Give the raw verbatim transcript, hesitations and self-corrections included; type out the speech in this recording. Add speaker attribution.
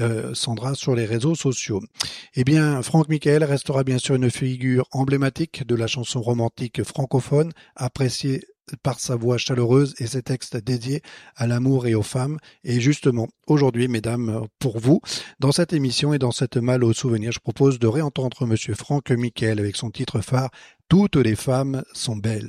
Speaker 1: euh, Sandra, sur les réseaux sociaux. Eh bien, Franck Michael restera bien sûr une figure emblématique de la chanson romantique francophone, appréciée par sa voix chaleureuse et ses textes dédiés à l'amour et aux femmes. Et justement, aujourd'hui, mesdames, pour vous, dans cette émission et dans cette malle aux souvenirs, je propose de réentendre Monsieur Franck Michael avec son titre phare « Toutes les femmes sont belles ».